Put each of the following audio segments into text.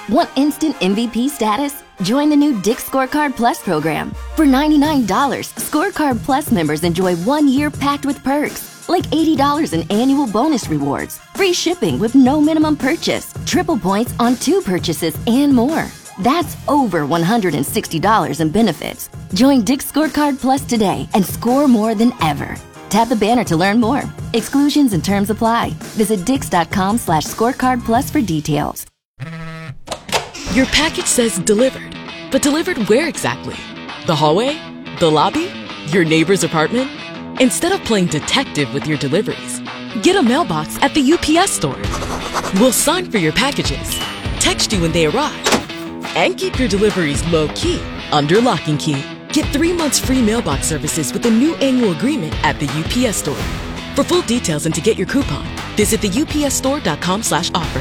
Want instant MVP status? Join the new Dick's Scorecard Plus program. For $99, Scorecard Plus members enjoy 1 year packed with perks, like $80 in annual bonus rewards, free shipping with no minimum purchase, triple points on 2 purchases, and more. That's over $160 in benefits. Join Dick's Scorecard Plus today and score more than ever. Tap the banner to learn more. Exclusions and terms apply. Visit dix.com/scorecard plus for details. Your package says delivered, but delivered where exactly? The hallway? The lobby? Your neighbor's apartment? Instead of playing detective with your deliveries, get a mailbox at the UPS store. We'll sign for your packages, text you when they arrive, and keep your deliveries low-key under lock and key. Get 3 months free mailbox services with a new annual agreement at the UPS store. For full details and to get your coupon, visit the upsstore.com/offer.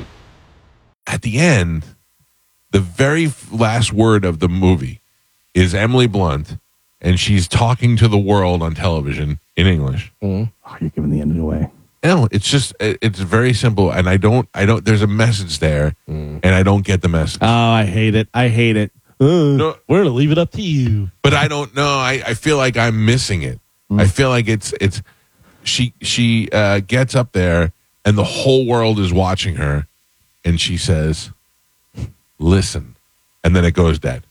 At the end, the very last word of the movie is Emily Blunt, and she's talking to the world on television in English. Oh, you're giving the ending away. No, it's very simple, and I don't. There's a message there, and I don't get the message. Oh, I hate it. No, We're going to leave it up to you. but I don't know. I feel like I'm missing it. I feel like it's she gets up there, and the whole world is watching her, and she says, "Listen," and then it goes dead,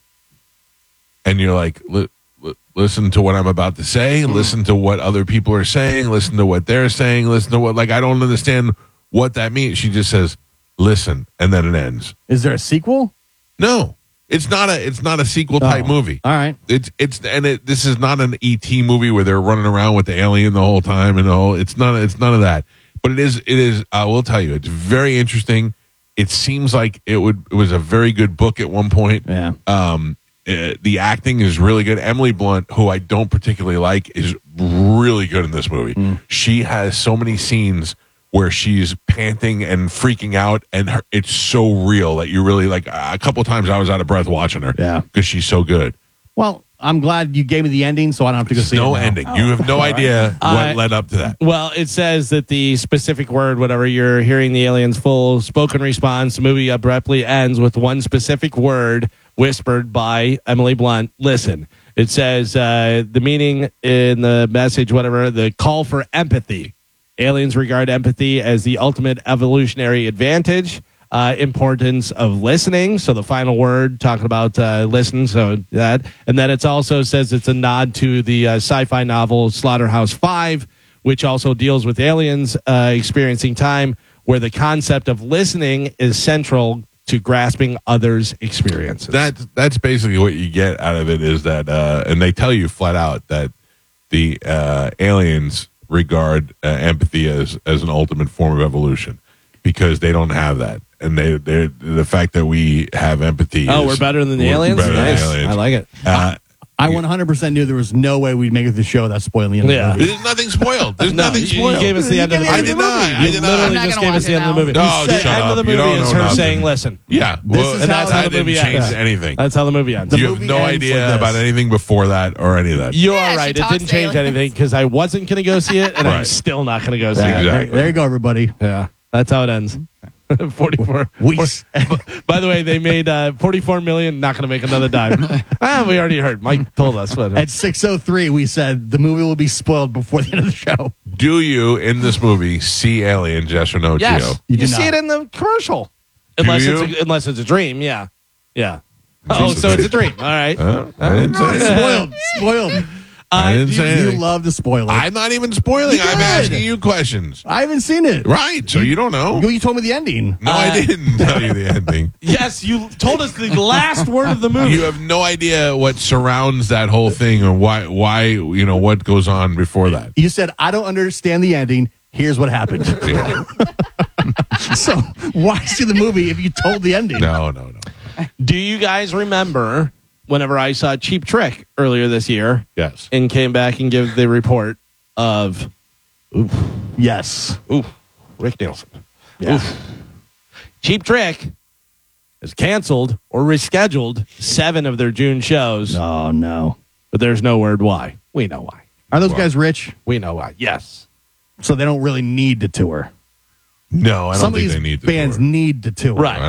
and you're like, listen to what I'm about to say. Listen to what other people are saying. Listen to what they're saying. Listen to what, like, I don't understand what that means. She just says, "Listen," and then it ends. Is there a sequel? No, it's not a sequel type movie. All right. This is not an ET movie where they're running around with the alien the whole time and all. It's none of that. But it is. I will tell you, it's very interesting. It seems like it was a very good book at one point. Yeah. The acting is really good. Emily Blunt, who I don't particularly like, is really good in this movie. She has so many scenes where she's panting and freaking out, and it's so real that you really, like, a couple times I was out of breath watching her. Yeah. Because she's so good. Well, I'm glad you gave me the ending, so I don't have to go see it. No now. ending. You have no idea what led up to that. Well, it says that the specific word, whatever you're hearing the alien's full spoken response, the movie abruptly ends with one specific word whispered by Emily Blunt. Listen. It says the meaning in the message, whatever, the call for empathy. Aliens regard empathy as the ultimate evolutionary advantage. Importance of listening. So the final word talking about listen. So that, and then it also says it's a nod to the sci-fi novel Slaughterhouse-Five, which also deals with aliens experiencing time, where the concept of listening is central to grasping others' experiences. That's basically what you get out of it, is that, and they tell you flat out that the aliens regard empathy as an ultimate form of evolution, because they don't have that. And the fact that we have empathy. We're better than the aliens? Nice. I like it. I 100% knew there was no way we'd make it to the show without spoiling the end of the movie. There's nothing spoiled. There's nothing spoiled. You gave us the end of the movie. I did not. You literally just gave us the end of the movie. No, The shut end up. of the You movie don't is know her nothing. saying, listen. Yeah. This is how I the didn't movie change ends. anything. That's how the movie ends. You have no ends idea like this. about anything before that or any of that. You Yeah, are right. she It talks didn't change aliens. anything, because I wasn't going to go see it, and I'm Right. still not going to go see it. Exactly. There you go, everybody. Yeah, that's how it ends. 44. By the way, they made 44 million. Not going to make another dime. We already heard. Mike told us. But, At 6:03, we said the movie will be spoiled before the end of the show. Do you, in this movie, see aliens, yes or no, yes, Gio? you do see not. it in the commercial. Do Unless you? unless it's a dream. Yeah. Oh, so it's a dream. All right. I didn't say it. Spoiled. I didn't say You anything. love to spoil it. I'm not even spoiling. You I'm did. asking you questions. I haven't seen it. Right, so you don't know. You told me the ending. No, I didn't tell you the ending. Yes, you told us the last word of the movie. You have no idea what surrounds that whole thing, or why what goes on before that. You said, I don't understand the ending. Here's what happened. So why see the movie if you told the ending? No. Do you guys remember whenever I saw Cheap Trick earlier this year? Yes. And came back and gave the report of Yes. Rick Nielsen. Yeah. Cheap Trick has canceled or rescheduled 7 of their June shows, Oh, no. but there's no word why. We know why. Are those guys rich? We know why. Yes. So they don't really need to tour. No, I don't Some of think these they need to bands tour. need to tour. Right.